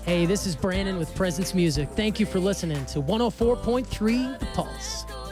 Hey, this is Brandon with Presence Music. Thank you for listening to 104.3 The Pulse.